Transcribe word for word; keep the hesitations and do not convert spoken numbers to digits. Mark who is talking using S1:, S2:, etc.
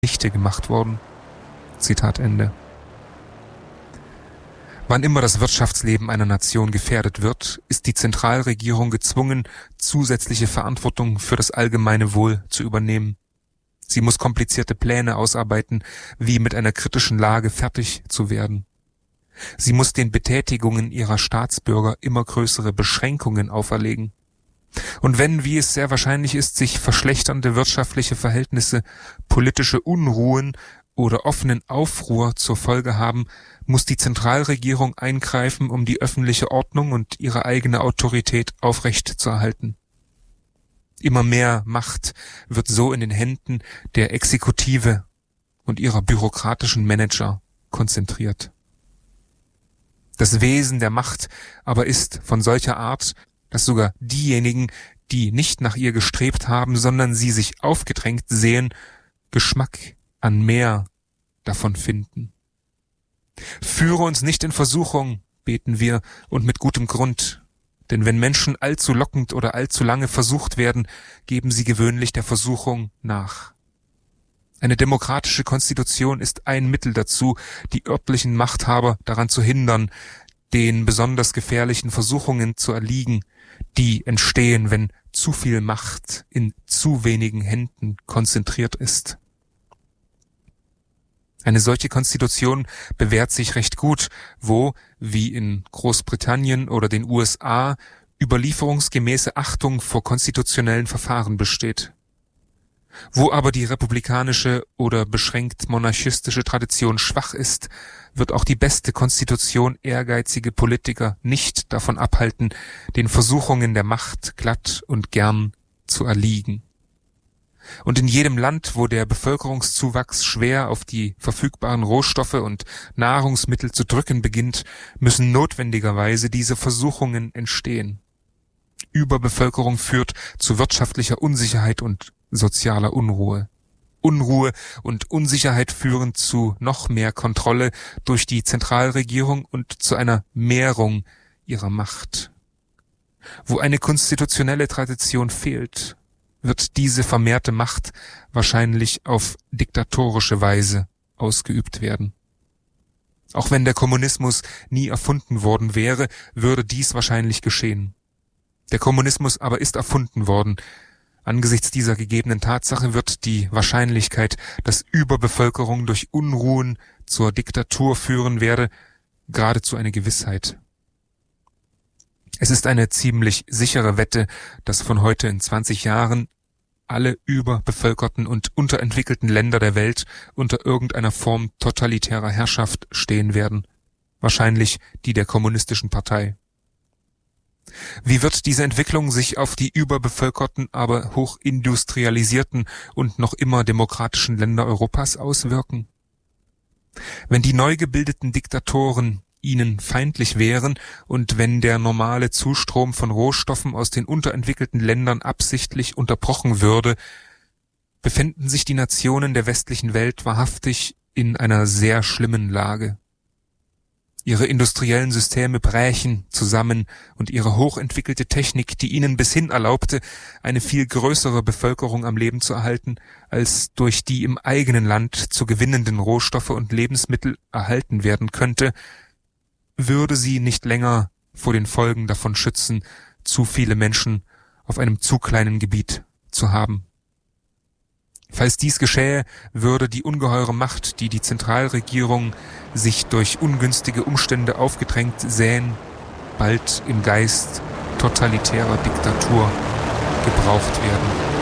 S1: zunichte gemacht worden. Zitat Ende. Wann immer das Wirtschaftsleben einer Nation gefährdet wird, ist die Zentralregierung gezwungen, zusätzliche Verantwortung für das allgemeine Wohl zu übernehmen. Sie muss komplizierte Pläne ausarbeiten, wie mit einer kritischen Lage fertig zu werden. Sie muss den Betätigungen ihrer Staatsbürger immer größere Beschränkungen auferlegen. Und wenn, wie es sehr wahrscheinlich ist, sich verschlechternde wirtschaftliche Verhältnisse, politische Unruhen oder offenen Aufruhr zur Folge haben, muss die Zentralregierung eingreifen, um die öffentliche Ordnung und ihre eigene Autorität aufrechtzuerhalten. Immer mehr Macht wird so in den Händen der Exekutive und ihrer bürokratischen Manager konzentriert. Das Wesen der Macht aber ist von solcher Art, dass sogar diejenigen, die nicht nach ihr gestrebt haben, sondern sie sich aufgedrängt sehen, Geschmack an mehr davon finden. Führe uns nicht in Versuchung, beten wir, und mit gutem Grund. Denn wenn Menschen allzu lockend oder allzu lange versucht werden, geben sie gewöhnlich der Versuchung nach. Eine demokratische Konstitution ist ein Mittel dazu, die örtlichen Machthaber daran zu hindern, den besonders gefährlichen Versuchungen zu erliegen, die entstehen, wenn zu viel Macht in zu wenigen Händen konzentriert ist. Eine solche Konstitution bewährt sich recht gut, wo, wie in Großbritannien oder den U S A, überlieferungsgemäße Achtung vor konstitutionellen Verfahren besteht. Wo aber die republikanische oder beschränkt monarchistische Tradition schwach ist, wird auch die beste Konstitution ehrgeizige Politiker nicht davon abhalten, den Versuchungen der Macht glatt und gern zu erliegen. Und in jedem Land, wo der Bevölkerungszuwachs schwer auf die verfügbaren Rohstoffe und Nahrungsmittel zu drücken beginnt, müssen notwendigerweise diese Versuchungen entstehen. Überbevölkerung führt zu wirtschaftlicher Unsicherheit und sozialer Unruhe. Unruhe und Unsicherheit führen zu noch mehr Kontrolle durch die Zentralregierung und zu einer Mehrung ihrer Macht. Wo eine konstitutionelle Tradition fehlt, wird diese vermehrte Macht wahrscheinlich auf diktatorische Weise ausgeübt werden. Auch wenn der Kommunismus nie erfunden worden wäre, würde dies wahrscheinlich geschehen. Der Kommunismus aber ist erfunden worden. Angesichts dieser gegebenen Tatsache wird die Wahrscheinlichkeit, dass Überbevölkerung durch Unruhen zur Diktatur führen werde, geradezu eine Gewissheit. Es ist eine ziemlich sichere Wette, dass von heute in zwanzig Jahren alle überbevölkerten und unterentwickelten Länder der Welt unter irgendeiner Form totalitärer Herrschaft stehen werden, wahrscheinlich die der kommunistischen Partei. Wie wird diese Entwicklung sich auf die überbevölkerten, aber hochindustrialisierten und noch immer demokratischen Länder Europas auswirken? Wenn die neu gebildeten Diktatoren ihnen feindlich wären und wenn der normale Zustrom von Rohstoffen aus den unterentwickelten Ländern absichtlich unterbrochen würde, befänden sich die Nationen der westlichen Welt wahrhaftig in einer sehr schlimmen Lage. Ihre industriellen Systeme brächen zusammen und ihre hochentwickelte Technik, die ihnen bis hin erlaubte, eine viel größere Bevölkerung am Leben zu erhalten, als durch die im eigenen Land zu gewinnenden Rohstoffe und Lebensmittel erhalten werden könnte, würde sie nicht länger vor den Folgen davon schützen, zu viele Menschen auf einem zu kleinen Gebiet zu haben. Falls dies geschähe, würde die ungeheure Macht, die die Zentralregierung sich durch ungünstige Umstände aufgedrängt sähen, bald im Geist totalitärer Diktatur gebraucht werden.